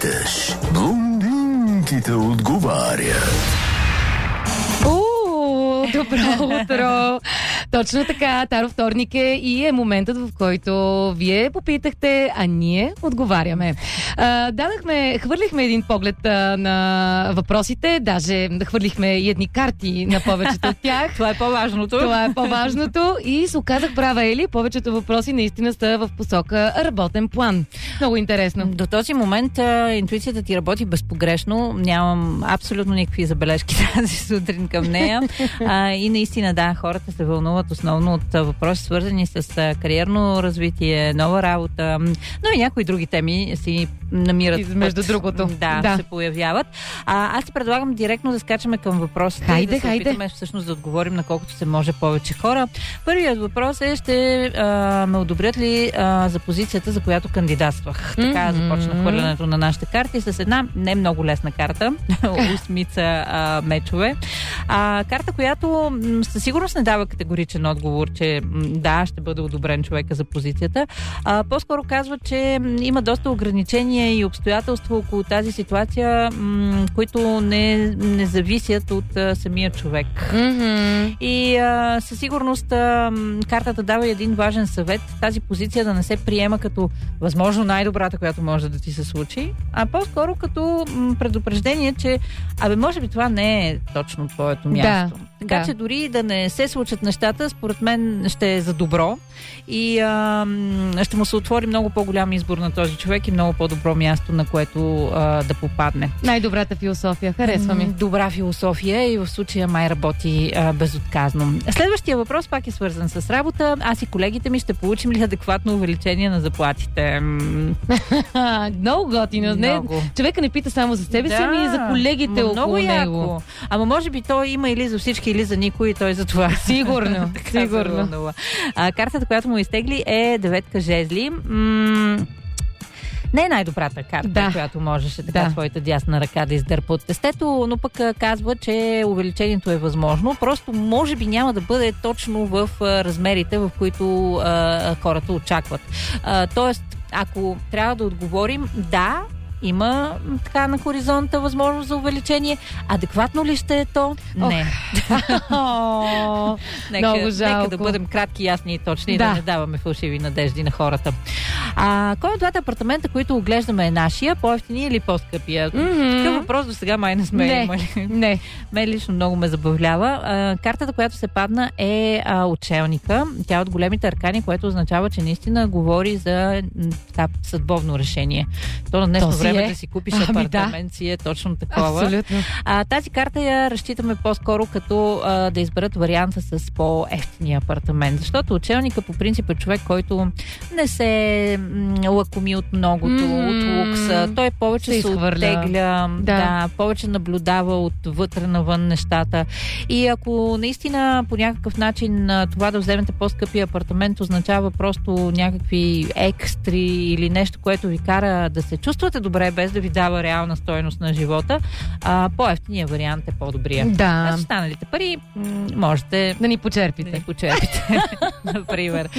питаш, блондинките отговарят. Добро утро! Точно така, Таро вторник е и е моментът, в който вие попитахте, а ние отговаряме. Хвърлихме един поглед на въпросите, даже хвърлихме и едни карти на повечето от тях. Това е по-важното. И се оказах права, Ели, повечето въпроси наистина са в посока работен план. Много интересно. До този момент интуицията ти работи безпогрешно. Нямам абсолютно никакви забележки тази сутрин към нея. И наистина, да, хората се вълнуват основно от въпроси, свързани с кариерно развитие, нова работа, но и някои други теми си намират между другото. Да, се появяват. Аз ти предлагам директно да скачаме към въпросите и да се опитаме всъщност да отговорим на колкото се може повече хора. Първият въпрос е, ще ме одобрят ли за позицията, за която кандидатствах. Така започна хвърлянето на нашите карти с една не много лесна карта. Осмица мечове. Карта, която със сигурност не дава категоричен отговор, че да, ще бъде одобрен човека за позицията. По-скоро казва, че има доста ограничения и обстоятелства около тази ситуация, които не зависят от самия човек. И със сигурност картата дава един важен съвет. Тази позиция да не се приема като възможно най-добрата, която може да ти се случи, а по-скоро като предупреждение, че може би това не е точно твоето място. Така че дори да не се случат нещата, според мен ще е за добро и ще му се отвори много по-голям избор на този човек и много по-добро място, на което да попадне. Най-добрата философия, харесва ми. Добра философия и в случая май работи безотказно. Следващия въпрос пак е свързан с работа. Аз и колегите ми ще получим ли адекватно увеличение на заплатите? Много готино. Човека не пита само за себе си, ами и за колегите около него. Ама може би той има или за всички, или за никой, и той за това. Сигурно. Картата, която му изтегли, е 9 жезли. Не е най-добрата карта, която можеше така твоята дясна ръка да издърпа от тестето, но пък казва, че увеличението е възможно. Просто може би няма да бъде точно в размерите, в които хората очакват. Тоест, ако трябва да отговорим, да, има така на хоризонта възможност за увеличение. Адекватно ли ще е то? Не. Нека да бъдем кратки, ясни и точни и да не даваме фалшиви надежди на хората. Кой от двата апартамента, които оглеждаме, е нашия? По-евтиния или по-скъпия? Такъв въпрос до сега май не сме имали. Не. Мен лично много ме забавлява. Картата, която се падна, е Учелника. Тя е от големите аркани, което означава, че наистина говори за съдбовно решение. То на днешно време да си купиш апартамент си е точно такова. Абсолютно. Тази карта я разчитаме по-скоро като да изберат варианта с по-евтиния апартамент. Защото Учелника по принцип е човек, който не се лакоми от многото, от лукса. Той повече се оттегля, повече наблюдава отвътре навън нещата. И ако наистина по някакъв начин това да вземете по-скъпия апартамент означава просто някакви екстри или нещо, което ви кара да се чувствате добре, без да ви дава реална стойност на живота, по-евтиният вариант е по-добрия. Да. С останалите пари можете да ни почерпите. Например.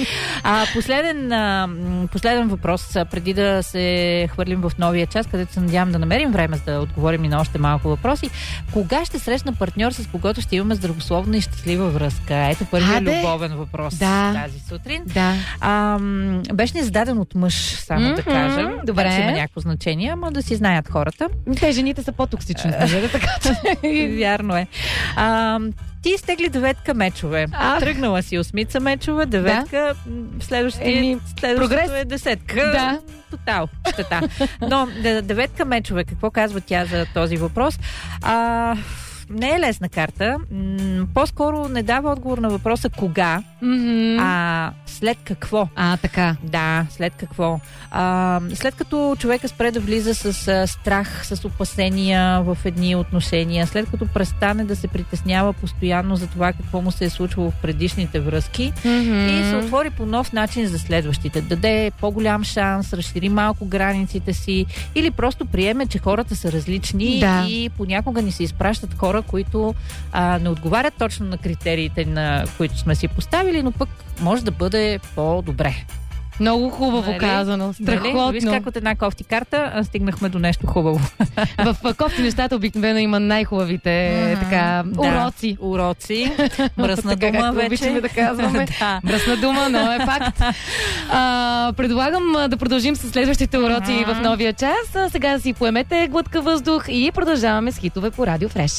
Последен въпрос, преди да се хвърлим в новия час, където се надявам да намерим време за да отговорим и на още малко въпроси. Кога ще срещна партньор, с когото ще имаме здравословна и щастлива връзка? Ето първият любовен въпрос тази сутрин. Беше ни зададен от мъж, само да кажем. Добре. Значи има някакво значение, ама да си знаят хората. Те, жените са по-токсични, така че. Вярно е. Ти изтегли 9 мечове. Тръгнала си 8 мечове, 9, следващото е 10. Да. Тотал. Щета. Но 9 мечове, какво казва тя за този въпрос? Не е лесна карта. По-скоро не дава отговор на въпроса кога, а след какво. Така. Да, след какво. След като човека спре да влиза с страх, с опасения в едни отношения, след като престане да се притеснява постоянно за това какво му се е случвало в предишните връзки и се отвори по нов начин за следващите. Даде по-голям шанс, разшири малко границите си или просто приеме, че хората са различни и понякога ни се изпращат хора, които не отговарят точно на критериите, на които сме си поставили, но пък може да бъде по-добре. Много хубаво казано. Страхотно. Виж как от една кофти карта стигнахме до нещо хубаво. В кофти нещата обикновено има най-хубавите уроци. Уроци. Мръсна дума вече. Обичаме да казваме. Мръсна дума, но е факт. Предлагам да продължим с следващите уроци в новия час. Сега да си поемете глътка въздух и продължаваме с хитове по Радио Фреш.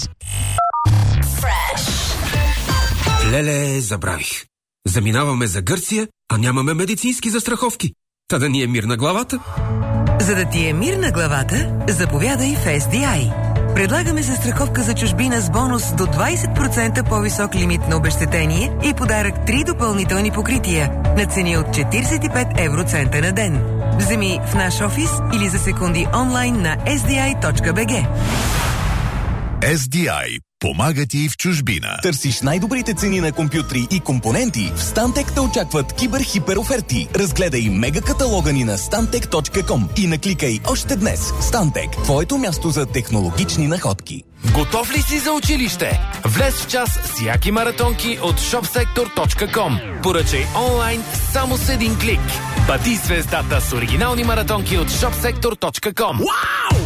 Леле, забравих. Заминаваме за Гърция, а нямаме медицински застраховки. Та да ни е мир на главата. За да ти е мир на главата, заповядай в SDI. Предлагаме застраховка за чужбина с бонус до 20% по-висок лимит на обезщетение и подарък 3 допълнителни покрития на цени от 45 евроцента на ден. Вземи в наш офис или за секунди онлайн на sdi.bg. SDI. Помага ти в чужбина. Търсиш най-добрите цени на компютри и компоненти? В Stantec те очакват кибер-хипер оферти. Разгледай мега каталога ни на stantec.com и накликай още днес. Stantec, твоето място за технологични находки. Готов ли си за училище? Влез в час с яки маратонки от shopsector.com. Поръчай онлайн само с един клик. Бъди звездата с оригинални маратонки от shopsector.com. Вау!